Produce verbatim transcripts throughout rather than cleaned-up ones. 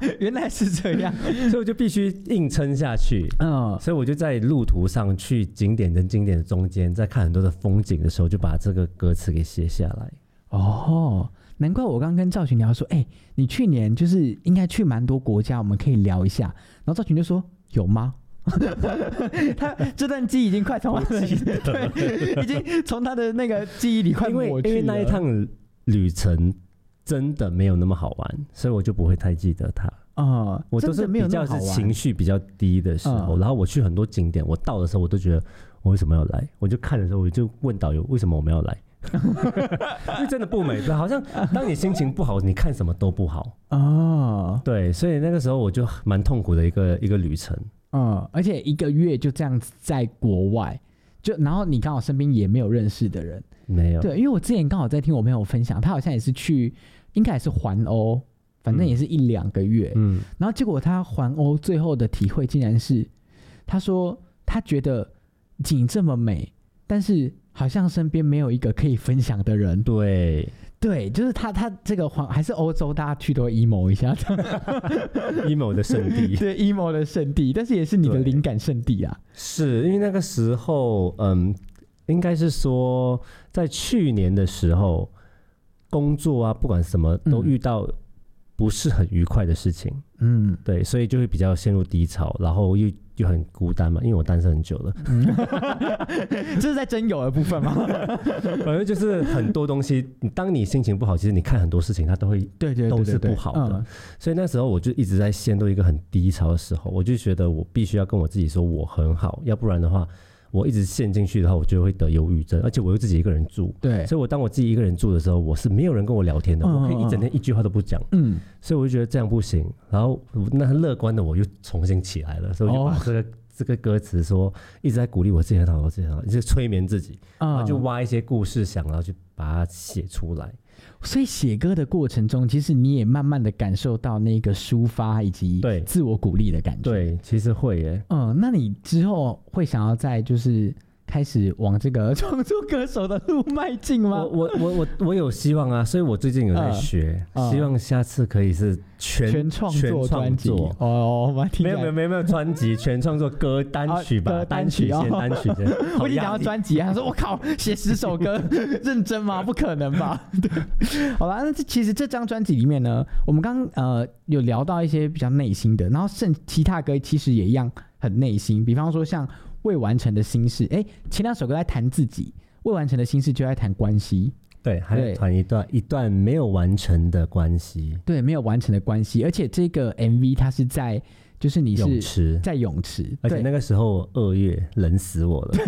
原来是这样， 所以我就必须硬撑下去。嗯，所以我就在路途上去景点跟景点的中间，在看很多的风景的时候，就把这个歌词给写下来。 哦，难怪我刚刚跟赵群聊说，哎、欸，你去年就是应该去蛮多国家，我们可以聊一下。然后赵群就说，有吗？他这段记忆已经快从他的对，已经从他的那个记忆里快抹去了。 因为因为那一趟旅程真的没有那么好玩，所以我就不会太记得它。啊、嗯，我都是比较是情绪比较低的时候，嗯、然后我去很多景点，我到的时候我都觉得我为什么要来？我就看的时候我就问导游为什么我们要来？因为真的不美，好像当你心情不好，你看什么都不好哦。对，所以那个时候我就蛮痛苦的一个一个旅程。 嗯，而且一个月就这样子在国外，就然后你刚好身边也没有认识的人， 没有。 对，因为我之前刚好在听我朋友分享，他好像也是去，应该也是环欧，反正也是一两个月，嗯，然后结果他环欧最后的体会竟然是，他说他觉得景这么美，但是好像身边没有一个可以分享的人。 对。 对，就是他，他这个还是欧洲，大家去都 emo 一下 ，emo 的圣地， 对 ，emo 的圣地，但是也是你的灵感圣地啊。 是因为那个时候，嗯，应该是说在去年的时候，工作啊，不管什么都遇到不是很愉快的事情，嗯，对，所以就会比较陷入低潮，然后又又很孤单嘛，因为我单身很久了，嗯、 这是在真有的部分吗？ 反正就是很多东西，当你心情不好，其实你看很多事情，它都会对对都是不好的，嗯、所以那时候我就一直在陷入一个很低潮的时候，我就觉得我必须要跟我自己说我很好，要不然的话。我一直陷进去的话，我就会得忧郁症，而且我又自己一个人住， 对， 所以我当我自己一个人住的时候，我是没有人跟我聊天的，嗯、我可以一整天一句话都不讲，嗯，所以我就觉得这样不行，然后那乐观的我又重新起来了，所以我就把这个、哦、这个歌词说一直在鼓励我自己很好，我自己很好，就是催眠自己，嗯、然后就挖一些故事想，然后就把它写出来。 所以写歌的过程中，其实你也慢慢的感受到那个抒发以及自我鼓励的感觉。 对，其实会耶。 嗯，那你之后会想要在就是开始往这个创作歌手的路迈进吗？ 我我我我我有希望啊，所以我最近有在学，呃、希望下次可以是全全创作专辑哦， 没有没有没有没有专辑，全创作歌单曲吧，啊、单曲先单曲先。 我一讲到专辑，他说我靠，写十首歌，认真吗？不可能吧？对，好啦，那这其实这张专辑里面呢，我们刚刚呃有聊到一些比较内心的，然后剩其他歌其实也一样很内心，比方说像。未完成的心事，哎，前两首歌在谈自己，未完成的心事就在谈关系， 对，还有谈一段一段没有完成的关系， 对，没有完成的关系，而且这个 M V 它是在，就是你是泳池， 在泳池， 而且那个时候二月冷死我了，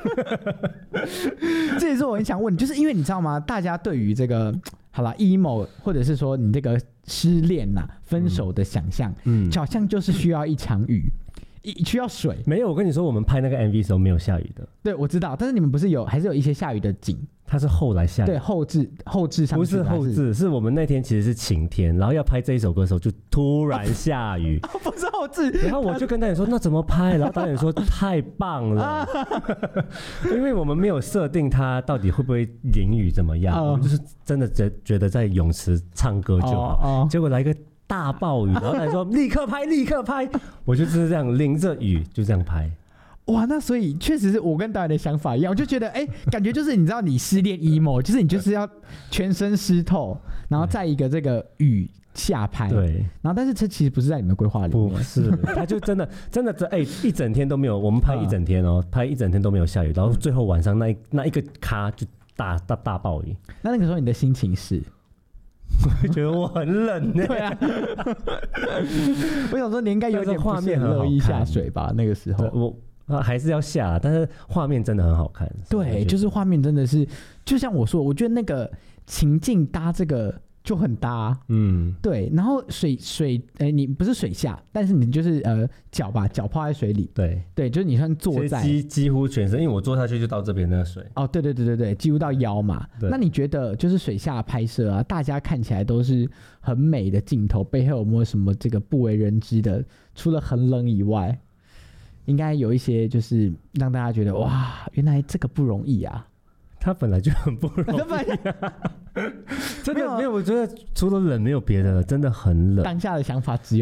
这也是我很想问，就是因为你知道吗？大家对于这个好啦 emo 或者是说你这个失恋呐、啊、分手的想象，嗯，好像就是需要一场雨。需要水。 没有，我跟你说，我们拍那个 M V 的时候没有下雨的。 对，我知道，但是你们不是有，还是有一些下雨的景？ 它是后来下雨， 对，后置后置上去， 不是后置，是我们那天其实是晴天，然后要拍这一首歌的时候就突然下雨， 啊、不是后置。 然后我就跟导演说那怎么拍，然后导演说太棒了，因为我们没有设定它到底会不会淋雨怎么样，啊、我们就是真的觉觉得在泳池唱歌就好，啊啊、结果来一个。大暴雨，然后他说立刻拍，立刻拍，我就是这样淋着雨就这样拍。 哇，那所以确实是我跟导演的想法一样，我就觉得哎、欸，感觉就是你知道你失恋 emo， 就是你就是要全身湿透，然后在一个这个雨下拍。 对， 然后但是这其实不是在你们的规划里面， 不是，他就真的真的这哎、欸、一整天都没有，我们拍一整天哦，嗯、拍一整天都没有下雨，然后最后晚上那一那一个咖就大大大暴雨。 那那个时候你的心情是？ 我觉得我很冷呢、欸。 对啊，我想说你应该有点画面很乐意下水吧？那个时候我还是要下，但是画面真的很好看。 对，就是画面真的是，就像我说，我觉得那个情境搭这个就很搭，嗯，对。然后水水，哎、欸，你不是水下，但是你就是呃脚把脚泡在水里， 对对，就是你算坐在几几乎全身，因为我坐下去就到这边那个水。 哦，对对对对对，几乎到腰嘛。那你觉得就是水下拍摄啊，大家看起来都是很美的镜头，背后有没有什么这个不为人知的？除了很冷以外，应该有一些就是让大家觉得哇，原来这个不容易啊。 他本来就很不容易、啊，真的没有，我觉得除了冷没有别的了，真的很冷。 当下的想法只有。